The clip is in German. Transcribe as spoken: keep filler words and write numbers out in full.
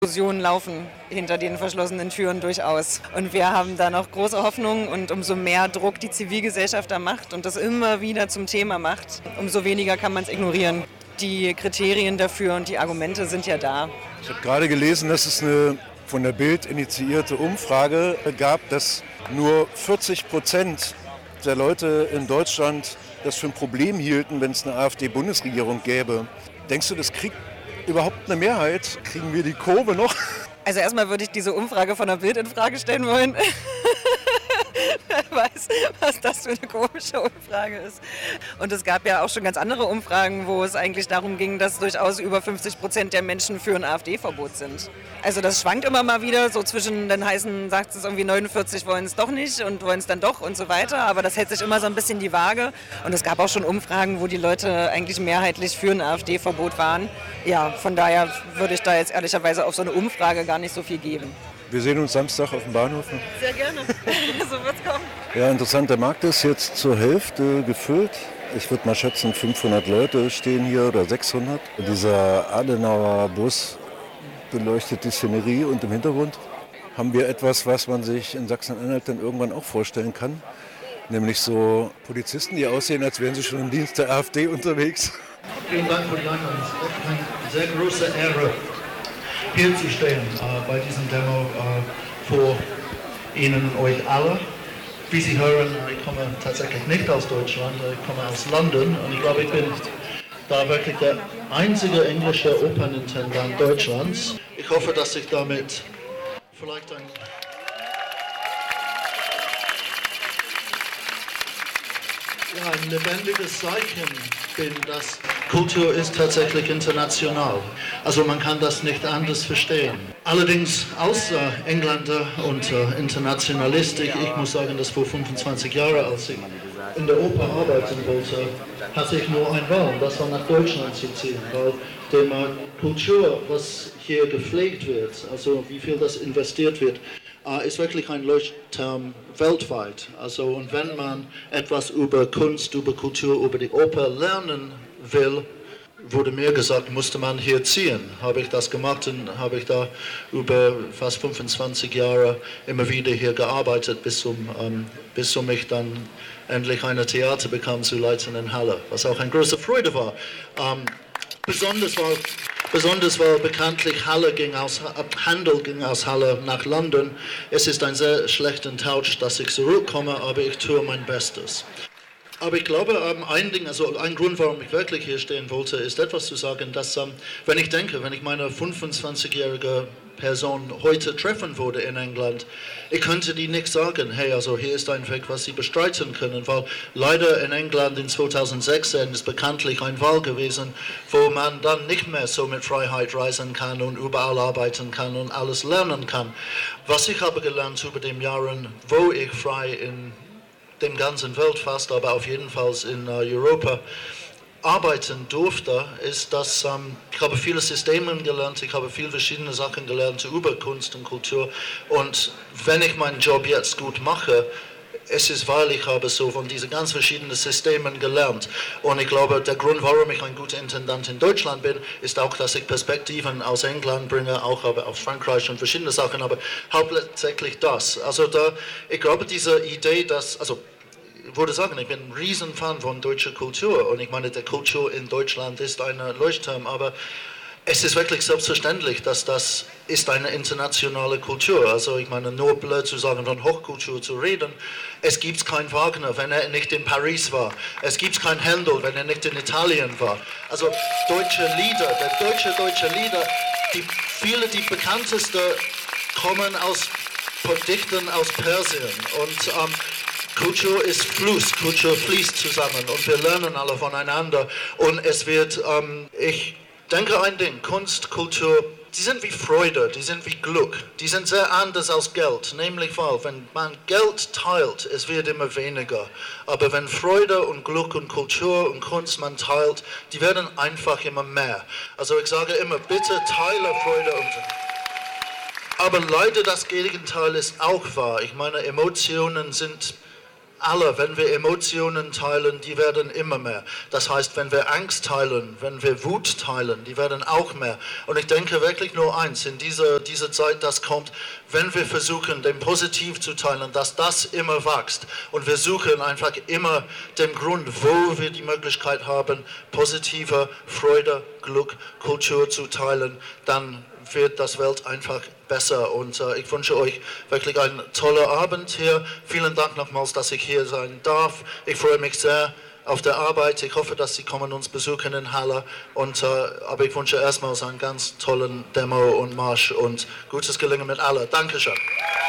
Diskussionen laufen hinter den verschlossenen Türen durchaus. Und wir haben da noch große Hoffnung und umso mehr Druck die Zivilgesellschaft da macht und das immer wieder zum Thema macht, umso weniger kann man es ignorieren. Die Kriterien dafür und die Argumente sind ja da. Ich habe gerade gelesen, dass es eine von der Bild initiierte Umfrage gab, dass nur vierzig Prozent der Leute in Deutschland das für ein Problem hielten, wenn es eine AfD-Bundesregierung gäbe. Denkst du, das kriegt überhaupt eine Mehrheit? Kriegen wir die Kurve noch? Also erstmal würde ich diese Umfrage von der Bild in Frage stellen wollen. Wer weiß, was das für eine komische Umfrage ist. Und es gab ja auch schon ganz andere Umfragen, wo es eigentlich darum ging, dass durchaus über fünfzig Prozent der Menschen für ein AfD-Verbot sind. Also das schwankt immer mal wieder, so zwischen den heißen, sagt es irgendwie neunundvierzig wollen es doch nicht und wollen es dann doch und so weiter. Aber das hält sich immer so ein bisschen die Waage. Und es gab auch schon Umfragen, wo die Leute eigentlich mehrheitlich für ein AfD-Verbot waren. Ja, von daher würde ich da jetzt ehrlicherweise auf so eine Umfrage gar nicht so viel geben. Wir sehen uns Samstag auf dem Bahnhof. Sehr gerne. So wird's kommen. Ja, interessant. Der Markt ist jetzt zur Hälfte gefüllt. Ich würde mal schätzen, fünfhundert Leute stehen hier oder sechshundert. Dieser Adenauer Bus beleuchtet die Szenerie und im Hintergrund haben wir etwas, was man sich in Sachsen-Anhalt dann irgendwann auch vorstellen kann. Nämlich so Polizisten, die aussehen, als wären sie schon im Dienst der AfD unterwegs. Vielen Dank für die Einladung. Es ist eine sehr große Ehre, hier zu stehen äh, bei diesem Demo äh, vor Ihnen und euch alle. Wie Sie hören, ich komme tatsächlich nicht aus Deutschland, ich komme aus London und ich glaube, ich bin da wirklich der einzige englische Opernintendant Deutschlands. Ich hoffe, dass ich damit vielleicht ein Ja, ein lebendiges Zeichen bin, dass Kultur ist tatsächlich international. Also man kann das nicht anders verstehen. Allerdings als äh, Engländer und äh, Internationalist, ich, ich muss sagen, dass vor fünfundzwanzig Jahren, als ich in der Oper arbeiten wollte, hatte ich nur ein Wahl, das war nach Deutschland zu ziehen, weil die äh, Kultur, was hier gepflegt wird, also wie viel das investiert wird, Uh, ist wirklich ein Leuchtturm weltweit. Also, und wenn man etwas über Kunst, über Kultur, über die Oper lernen will, wurde mir gesagt, musste man hier ziehen. Habe ich das gemacht und habe ich da über fast fünfundzwanzig Jahre immer wieder hier gearbeitet, bis um, um, bis um mich dann endlich ein Theater bekam zu leiten in Halle, was auch eine große Freude war. Um, besonders war Besonders weil bekanntlich Halle ging aus, Handel ging aus Halle nach London. Es ist ein sehr schlechter Tausch, dass ich zurückkomme, aber ich tue mein Bestes. Aber ich glaube, ein Ding, also ein Grund, warum ich wirklich hier stehen wollte, ist etwas zu sagen, dass, wenn ich denke, wenn ich meine fünfundzwanzigjährige Person heute treffen würde in England, ich könnte die nicht sagen, hey, also hier ist ein Weg, was sie bestreiten können, weil leider in England in zweitausendsechzehn ist bekanntlich eine Wahl gewesen, wo man dann nicht mehr so mit Freiheit reisen kann und überall arbeiten kann und alles lernen kann. Was ich habe gelernt über den Jahren, wo ich frei in dem ganzen Welt fast, aber auf jeden Fall in uh, Europa arbeiten durfte, ist, dass ähm, ich habe viele Systeme gelernt, ich habe viele verschiedene Sachen gelernt über Kunst und Kultur und wenn ich meinen Job jetzt gut mache, es ist, weil ich habe so von diesen ganz verschiedenen Systemen gelernt. Und ich glaube, der Grund, warum ich ein guter Intendant in Deutschland bin, ist auch, dass ich Perspektiven aus England bringe, auch aber aus Frankreich und verschiedene Sachen, aber hauptsächlich das. Also da, ich glaube, diese Idee, dass, also ich würde sagen, ich bin ein Riesenfan von deutscher Kultur und ich meine, die Kultur in Deutschland ist ein Leuchtturm, aber es ist wirklich selbstverständlich, dass das ist eine internationale Kultur. Also ich meine, nur blöd zu sagen, von Hochkultur zu reden. Es gibt kein Wagner, wenn er nicht in Paris war. Es gibt kein Händel, wenn er nicht in Italien war. Also deutsche Lieder, der deutsche, deutsche Lieder, die, viele die bekanntesten kommen aus Dichtern aus Persien. Und ähm, Kultur ist Fluss, Kultur fließt zusammen und wir lernen alle voneinander. Und es wird, ähm, ich denke ein Ding, Kunst, Kultur, die sind wie Freude, die sind wie Glück, die sind sehr anders als Geld, nämlich weil, wenn man Geld teilt, es wird immer weniger, aber wenn Freude und Glück und Kultur und Kunst man teilt, die werden einfach immer mehr. Also ich sage immer, bitte teile Freude und aber leider das Gegenteil ist auch wahr. Ich meine, Emotionen sind alle, wenn wir Emotionen teilen, die werden immer mehr. Das heißt, wenn wir Angst teilen, wenn wir Wut teilen, die werden auch mehr. Und ich denke wirklich nur eins, in dieser, dieser Zeit, das kommt, wenn wir versuchen, den Positiv zu teilen, dass das immer wächst. Und wir suchen einfach immer den Grund, wo wir die Möglichkeit haben, positive Freude, Glück, Kultur zu teilen, dann wird das Welt einfach besser. Und äh, ich wünsche euch wirklich einen tollen Abend hier. Vielen Dank nochmals, dass ich hier sein darf. Ich freue mich sehr auf der Arbeit. Ich hoffe, dass Sie kommen uns besuchen in Halle. Und, äh, aber ich wünsche erstmals einen ganz tollen Demo und Marsch und gutes Gelingen mit allen. Dankeschön.